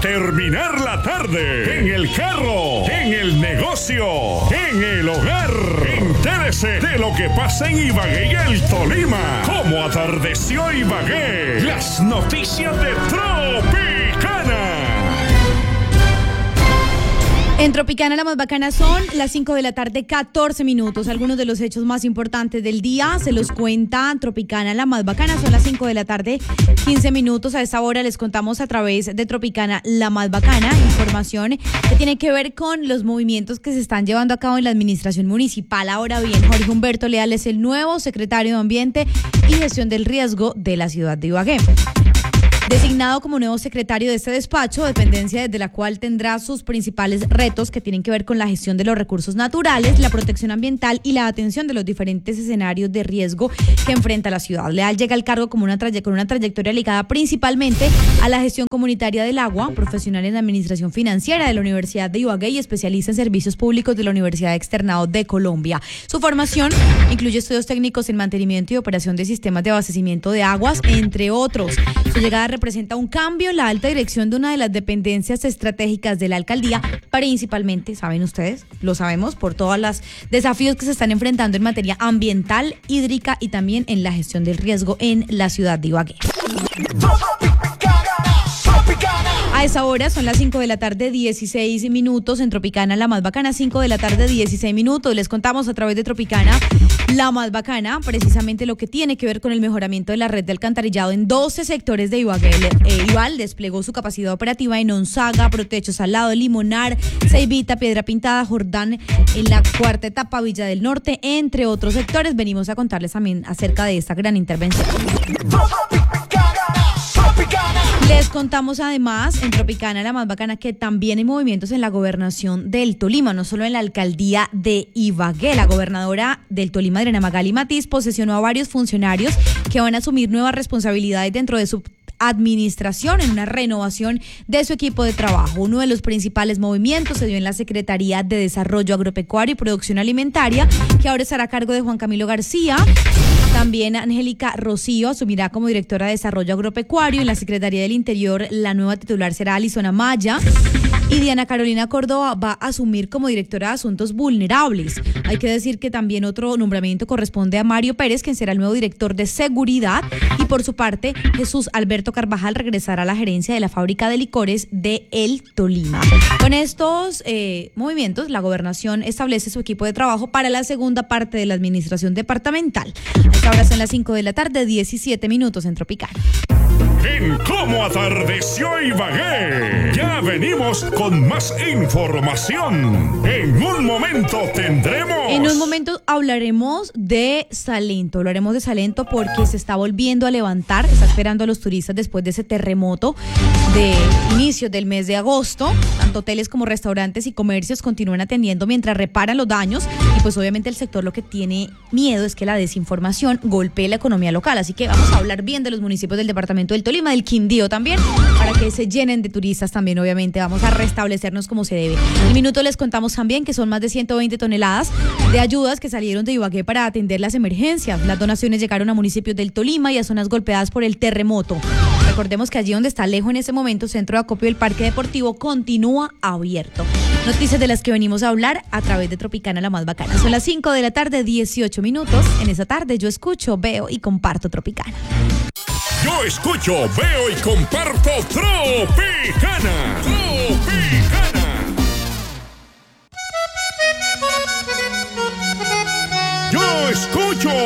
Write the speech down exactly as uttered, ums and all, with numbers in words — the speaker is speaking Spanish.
terminar la tarde, en el carro, en el negocio, en el hogar. Entérese de lo que pasa en Ibagué y el Tolima. ¿Cómo atardeció Ibagué? Las noticias de Tropicana. En Tropicana la más bacana son las cinco de la tarde, catorce minutos. Algunos de los hechos más importantes del día se los cuenta Tropicana la más bacana. Son las cinco de la tarde, quince minutos. A esta hora les contamos a través de Tropicana la más bacana información que tiene que ver con los movimientos que se están llevando a cabo en la administración municipal. Ahora bien, Jorge Humberto Leal es el nuevo secretario de Ambiente y Gestión del Riesgo de la ciudad de Ibagué. Designado como nuevo secretario de este despacho, dependencia desde la cual tendrá sus principales retos que tienen que ver con la gestión de los recursos naturales, la protección ambiental y la atención de los diferentes escenarios de riesgo que enfrenta la ciudad. Leal llega al cargo como una traye- con una trayectoria ligada principalmente a la gestión comunitaria del agua, profesional en administración financiera de la Universidad de Ibagué y especialista en servicios públicos de la Universidad Externado de Colombia. Su formación incluye estudios técnicos en mantenimiento y operación de sistemas de abastecimiento de aguas, entre otros. Su llegada representa un cambio en la alta dirección de una de las dependencias estratégicas de la alcaldía, principalmente, ¿saben ustedes? Lo sabemos por todos los desafíos que se están enfrentando en materia ambiental, hídrica y también en la gestión del riesgo en la ciudad de Ibagué. A esa hora son las cinco de la tarde, dieciséis minutos en Tropicana, la más bacana, cinco de la tarde, dieciséis minutos. Les contamos a través de Tropicana, la más bacana, precisamente lo que tiene que ver con el mejoramiento de la red de alcantarillado en doce sectores de Ibagué. Eh, Ival desplegó su capacidad operativa en Onzaga, Protecho, Salado, Limonar, Ceibita, Piedra Pintada, Jordán, en la cuarta etapa, Villa del Norte, entre otros sectores. Venimos a contarles también acerca de esta gran intervención. Les contamos además en Tropicana la más bacana que también hay movimientos en la gobernación del Tolima, no solo en la alcaldía de Ibagué. La gobernadora del Tolima, Adriana Magali Matiz, posesionó a varios funcionarios que van a asumir nuevas responsabilidades dentro de su administración en una renovación de su equipo de trabajo. Uno de los principales movimientos se dio en la Secretaría de Desarrollo Agropecuario y Producción Alimentaria, que ahora estará a cargo de Juan Camilo García. También Angélica Rocío asumirá como directora de Desarrollo Agropecuario. En la Secretaría del Interior, la nueva titular será Alison Amaya. Y Diana Carolina Córdoba va a asumir como directora de Asuntos Vulnerables. Hay que decir que también otro nombramiento corresponde a Mario Pérez, quien será el nuevo director de Seguridad. Y por su parte, Jesús Alberto Carvajal regresará a la gerencia de la fábrica de licores de El Tolima. Con estos eh, movimientos, la gobernación establece su equipo de trabajo para la segunda parte de la administración departamental. Hasta ahora son las cinco de la tarde, diecisiete minutos en Tropicana. En Cómo atardeció Ibagué, ya venimos con más información. En un momento tendremos... En un momento hablaremos de Salento, hablaremos de Salento porque se está volviendo a levantar, está esperando a los turistas después de ese terremoto de inicio del mes de agosto. Tanto hoteles como restaurantes y comercios continúan atendiendo mientras reparan los daños y pues obviamente el sector lo que tiene miedo es que la desinformación golpee la economía local, así que vamos a hablar bien de los municipios del departamento del Tolima, del Quindío también, para que se llenen de turistas también, obviamente vamos a restablecernos como se debe. En el minuto les contamos también que son más de ciento veinte toneladas de ayudas que salieron de Ibagué para atender las emergencias. Las donaciones llegaron a municipios del Tolima y a zonas golpeadas por el terremoto. Recordemos que allí donde está Alejo en ese momento, centro de acopio del Parque Deportivo continúa abierto. Noticias de las que venimos a hablar a través de Tropicana la más bacana. Son las cinco de la tarde, dieciocho minutos. En esa tarde yo escucho, veo y comparto Tropicana. Yo escucho, veo y comparto Tropicana.